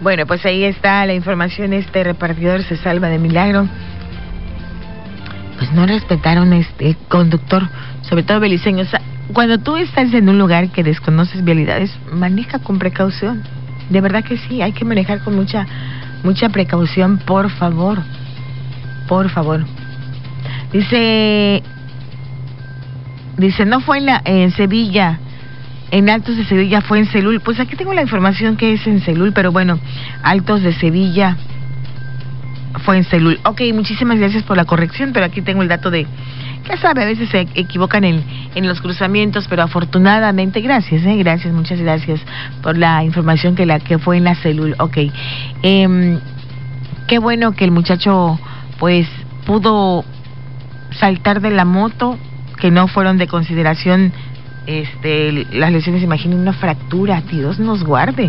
Bueno, pues ahí está la información. Este repartidor se salva de milagro. Pues no respetaron conductor, sobre todo beliceño. O sea, cuando tú estás en un lugar que desconoces vialidades, maneja con precaución. De verdad que sí, hay que manejar con mucha precaución, por favor. Por favor. Dice, no fue en Sevilla, en Altos de Sevilla, fue en Celul. Pues aquí tengo la información que es en Celul, pero bueno, Altos de Sevilla fue en Celul. Ok, muchísimas gracias por la corrección, pero aquí tengo el dato de, ya sabe, a veces se equivocan en los cruzamientos, pero afortunadamente, gracias, muchas gracias por la información que fue en la Celul. Ok, qué bueno que el muchacho pues pudo saltar de la moto, que no fueron de consideración las lesiones. Imaginen una fractura, Dios nos guarde.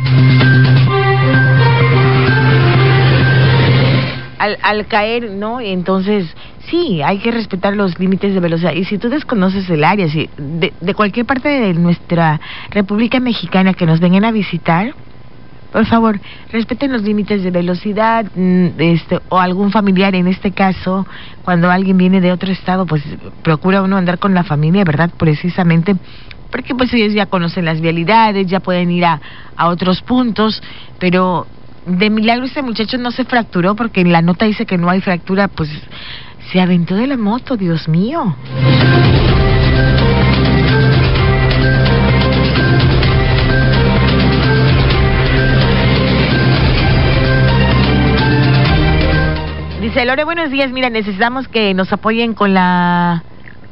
Al caer, ¿no? Entonces, sí, hay que respetar los límites de velocidad. Y si tú desconoces el área, si de cualquier parte de nuestra República Mexicana que nos vengan a visitar, por favor, respeten los límites de velocidad, o algún familiar, en este caso, cuando alguien viene de otro estado, pues procura uno andar con la familia, ¿verdad? Precisamente porque pues ellos ya conocen las vialidades, ya pueden ir a otros puntos, pero de milagro este muchacho no se fracturó, porque en la nota dice que no hay fractura. Pues se aventó de la moto, Dios mío. Dice Lore, buenos días, mira, necesitamos que nos apoyen con la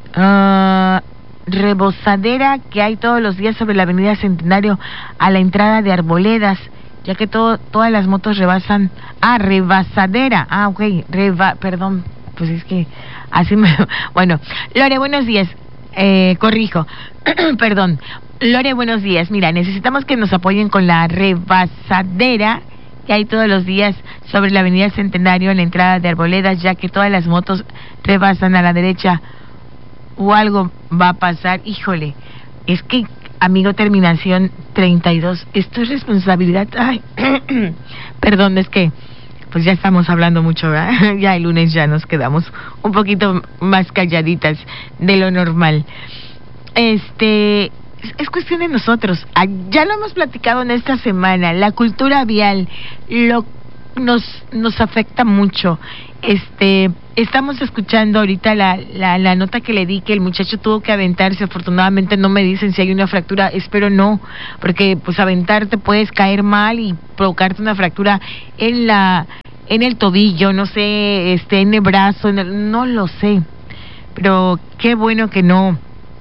rebosadera que hay todos los días sobre la avenida Centenario a la entrada de Arboledas, ya que todas las motos rebasan. Rebasadera, ok, perdón, pues es que así me... Bueno, Lore, buenos días, corrijo, perdón, Lore, buenos días, mira, necesitamos que nos apoyen con la rebasadera que hay todos los días sobre la avenida Centenario en la entrada de Arboledas, ya que todas las motos rebasan a la derecha o algo va a pasar. Híjole, es que, amigo, terminación 32, esto es responsabilidad. Ay, perdón, es que pues ya estamos hablando mucho, ¿verdad? Ya el lunes ya nos quedamos un poquito más calladitas de lo normal. Es cuestión de nosotros. Ya lo hemos platicado en esta semana. La cultura vial nos afecta mucho. Estamos escuchando ahorita la nota que le di, que el muchacho tuvo que aventarse. Afortunadamente no me dicen si hay una fractura. Espero no, porque pues aventarte puedes caer mal y provocarte una fractura en el tobillo, no sé, en el brazo, no lo sé. Pero qué bueno que no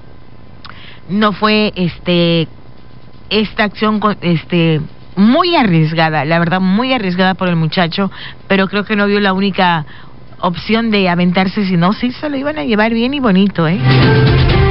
fue esta acción muy arriesgada, la verdad, muy arriesgada por el muchacho, pero creo que no vio la única opción de aventarse, si no, sí se lo iban a llevar bien y bonito,